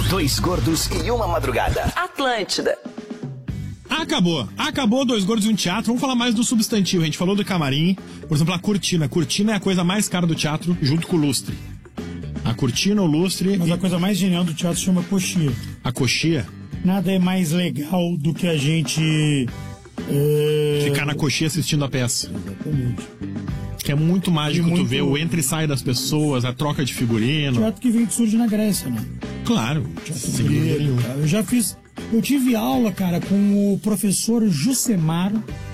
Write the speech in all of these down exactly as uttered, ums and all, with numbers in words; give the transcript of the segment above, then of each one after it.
Dois gordos e uma madrugada. Atlântida. Acabou. Acabou Dois Gordos e um Teatro. Vamos falar mais do substantivo. A gente falou do camarim. Por exemplo, a cortina. A cortina é a coisa mais cara do teatro, junto com o lustre. A cortina, o lustre... Mas e... a coisa mais genial do teatro se chama coxia. A coxia? Nada é mais legal do que a gente... É... Ficar na coxia assistindo a peça. Exatamente. Que é muito mágico muito... tu ver o entra e sai das pessoas, a troca de figurino. Teatro que vem que surge na Grécia, né? Claro. Sem dúvida nenhuma. Eu já fiz... Eu tive aula, cara, com o professor Jusemar.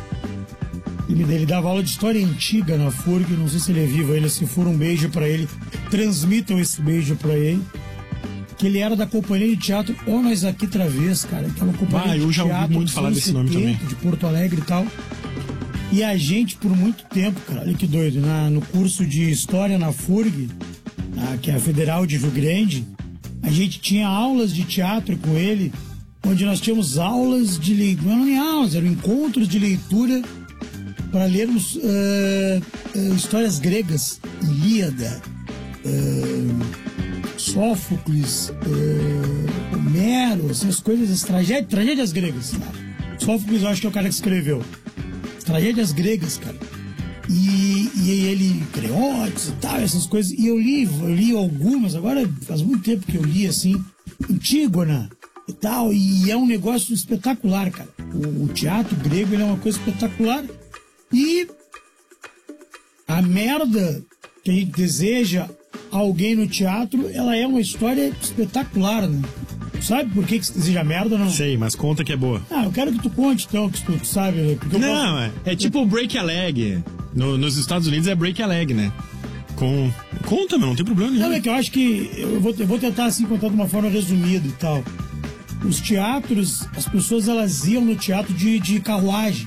Ele, ele dava aula de história antiga na F U R G. Não sei se ele é vivo ainda. Se for, um beijo pra ele. Transmitam esse beijo pra ele. Que ele era da companhia de teatro Ó Nós Aqui Travês, cara. Que é uma companhia ah, eu de já teatro ouvi muito falar desse nome também. De Porto Alegre e tal. E a gente, por muito tempo, cara, olha que doido, na, no curso de História na F U R G, na, que é a Federal de Rio Grande, a gente tinha aulas de teatro com ele, onde nós tínhamos aulas de leitura, não eram nem aulas, eram encontros de leitura para lermos uh, uh, histórias gregas, Ilíada, uh, Sófocles, uh, Homero, essas coisas, as tragédias, tragédias gregas. Cara. Sófocles eu acho que é o cara que escreveu. Tragédias gregas, cara. E, e ele, Creontes e tal, essas coisas. E eu li, eu li algumas, agora faz muito tempo que eu li, assim, Antígona e tal. E é um negócio espetacular, cara. O, o teatro grego, ele é uma coisa espetacular. E a merda que a gente deseja a alguém no teatro, ela é uma história espetacular, né? Sabe por que, que você deseja merda ou não? Sei, mas conta que é boa. Ah, eu quero que tu conte, então, que tu sabe. Né? Não, posso... é, é tipo break a leg. No, nos Estados Unidos é break a leg, né? Com... Conta, meu, não tem problema nenhum. Não, é que eu acho que... Eu vou, eu vou tentar, assim, contar de uma forma resumida e tal. Os teatros, as pessoas, elas iam no teatro de, de carruagem.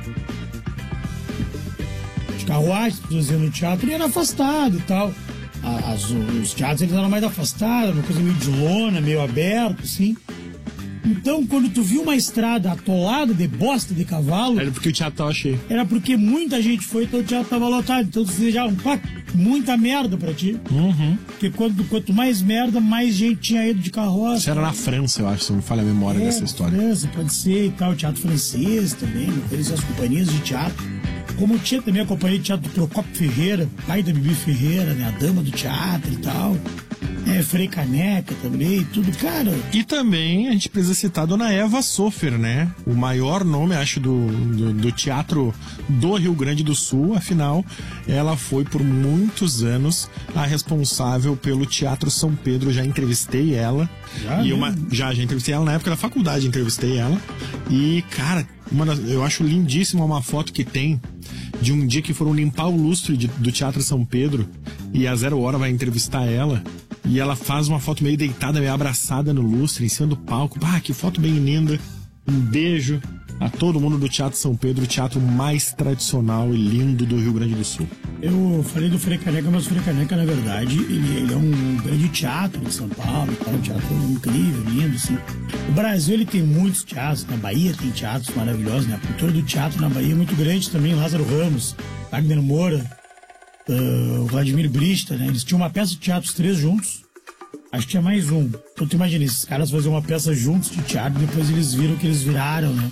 De carruagem, as pessoas iam no teatro e era afastado e tal. As, os teatros eles eram mais afastados, uma coisa meio de lona, meio aberto, assim. Então, quando tu viu uma estrada atolada de bosta de cavalo... Era porque o teatro tava cheio. Era porque muita gente foi, então o teatro tava lotado. Então, tu desejava pá, muita merda pra ti. Uhum. Porque quanto, quanto mais merda, mais gente tinha ido de carroça. Isso era na França, eu acho, se não me falha a memória é, dessa história. França, pode ser e tal. Teatro francês também, eles as companhias de teatro. Como tinha também a companhia de teatro do Procópio Ferreira, pai da Bibi Ferreira, né? A dama do teatro e tal. É, Frei Caneca também, tudo, cara. E também a gente precisa citar a dona Eva Sofer, né? O maior nome, acho, do, do, do teatro do Rio Grande do Sul. Afinal, ela foi por muitos anos a responsável pelo Teatro São Pedro. Já entrevistei ela. Já, e uma, já, já entrevistei ela na época da faculdade, entrevistei ela. E, cara, uma das, eu acho lindíssima uma foto que tem de um dia que foram limpar o lustre de, do Teatro São Pedro. E a Zero Hora vai entrevistar ela. E ela faz uma foto meio deitada, meio abraçada no lustre, em cima do palco. Ah, que foto bem linda. Um beijo a todo mundo do Teatro São Pedro, o teatro mais tradicional e lindo do Rio Grande do Sul. Eu falei do Frei Caneca, mas o Frei Caneca, na verdade, ele, ele é um grande teatro em São Paulo, é um teatro incrível, lindo, assim. O Brasil, ele tem muitos teatros, na Bahia tem teatros maravilhosos, né? A cultura do teatro na Bahia é muito grande também, Lázaro Ramos, Wagner Moura, uh, o Vladimir Brista, né? Eles tinham uma peça de teatro, os três juntos. Acho que tinha mais um. Então tu imagina, esses caras faziam uma peça juntos de teatro, depois eles viram que eles viraram, né?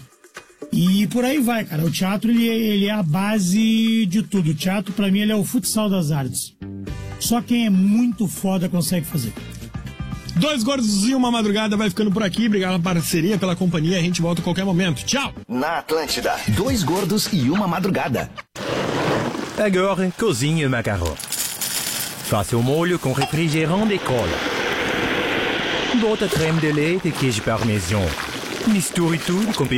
E por aí vai, cara. O teatro, ele, ele é a base de tudo. O teatro, pra mim, ele é o futsal das artes. Só quem é muito foda consegue fazer. Dois Gordos e uma Madrugada vai ficando por aqui. Obrigado pela parceria, pela companhia. A gente volta a qualquer momento. Tchau! Na Atlântida, Dois Gordos e uma Madrugada. Agora, cozinhe o macarrão. Faça o molho com refrigerant de cola. Bota creme de leite e queijo parmesão. Misture tudo com